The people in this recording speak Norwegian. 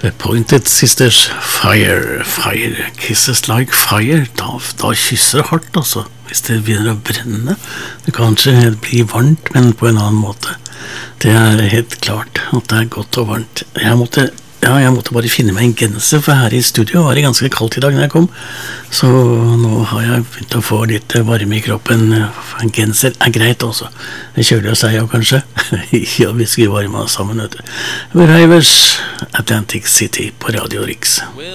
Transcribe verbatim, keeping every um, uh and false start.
The Pointed Sisters, Fire, Fire, Kisses Like Fire. Da, da kysser det hardt, altså, hvis det begynner å brenne. Det kan kanskje bli varmt, men på en annen måte. Det er helt klart at det er godt og varmt. Jeg måtte, ja, jeg måtte bare finne meg en genser, for her i studio var det ganske kaldt i dag når jeg kom. Så nå har jeg begynt å få litt varme i kroppen. En genser er greit også. Det kjøler jo seg jo kanskje. Ja, vi skal varme oss sammen, vet du. Ravers, Atlantic City på Radio Riks.